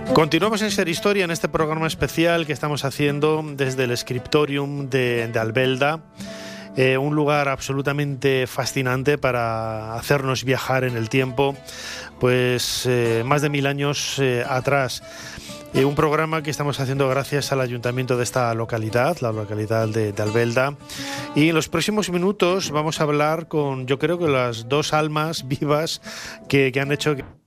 Continuamos en Ser Historia, en este programa especial que estamos haciendo desde el Scriptorium de Albelda, un lugar absolutamente fascinante para hacernos viajar en el tiempo, pues más de 1000 años atrás. Un programa que estamos haciendo gracias al ayuntamiento de esta localidad, la localidad de Albelda. Y en los próximos minutos vamos a hablar con, yo creo que las dos almas vivas que han hecho